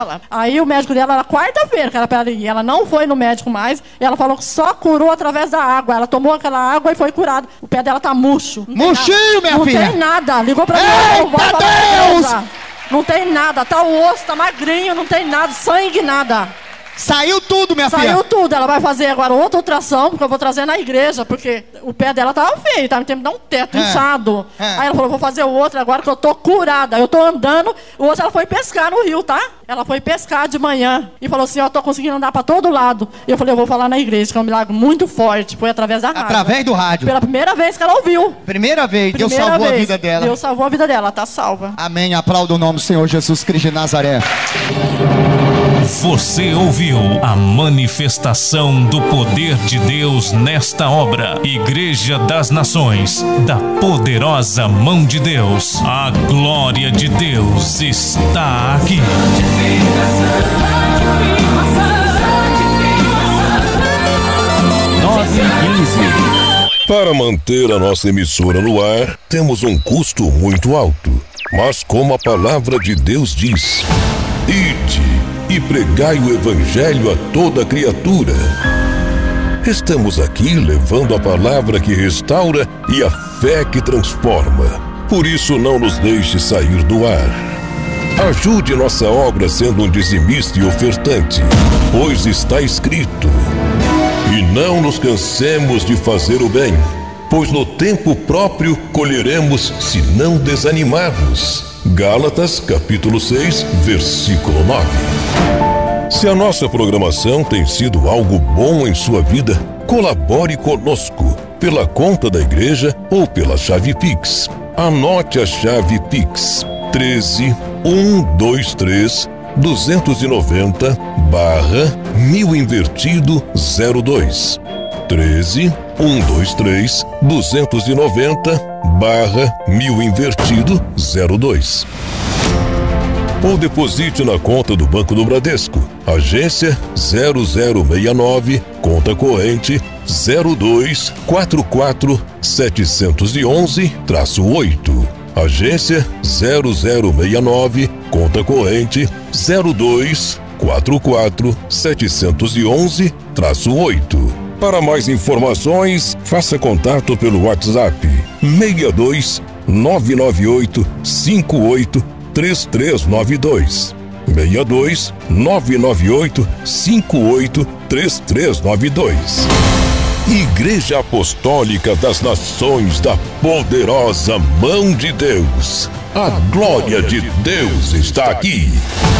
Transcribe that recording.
Aí o médico dela, era quarta-feira que era pra ela ir. Ela não foi no médico mais. E ela falou que só curou através da água. Ela tomou aquela água e foi curada. O pé dela tá murcho. Murchinho, minha filha! Não tem nada. Ligou pra mim. Eita Deus! Não tem nada. Tá o osso, tá magrinho, não tem nada. Sangue, nada. Saiu tudo, minha filha. Saiu tudo. Ela vai fazer agora outra ultrassom, porque eu vou trazer na igreja, porque o pé dela tava feio, tava tendo que dar um teto inchado. Aí ela falou, vou fazer o outro agora que eu tô curada. Eu tô andando. Hoje ela foi pescar no rio, tá? Ela foi pescar de manhã e falou assim, ó, tô conseguindo andar pra todo lado. E eu falei, eu vou falar na igreja, que é um milagre muito forte. Foi através da rádio. Através do rádio. Pela primeira vez que ela ouviu. Primeira vez, Deus salvou a vida dela. Deus salvou a vida dela, ela tá salva. Amém, aplauda o nome do Senhor Jesus Cristo de Nazaré. Você ouviu a manifestação do poder de Deus nesta obra. Igreja das Nações, da poderosa mão de Deus. A glória de Deus está aqui. 9h15. Para manter a nossa emissora no ar, temos um custo muito alto. Mas como a palavra de Deus diz, ide e pregai o evangelho a toda criatura. Estamos aqui levando a palavra que restaura e a fé que transforma. Por isso não nos deixe sair do ar. Ajude nossa obra sendo um dizimista e ofertante, pois está escrito: e não nos cansemos de fazer o bem, pois no tempo próprio colheremos se não desanimarmos. Gálatas capítulo 6, versículo 9. Se a nossa programação tem sido algo bom em sua vida, colabore conosco pela conta da igreja ou pela chave Pix. Anote a chave Pix: 13 123 290 /1000 invertido 02. 13 123 290 /1000 invertido 02. Ou deposite na conta do Banco do Bradesco, agência 0069, conta corrente 0244711-8. Agência 0069, conta corrente 0244711-8. Para mais informações, faça contato pelo WhatsApp 62 998 58 3392. 62 998 58 3392. Igreja Apostólica das Nações da Poderosa Mão de Deus. A glória de Deus está aqui.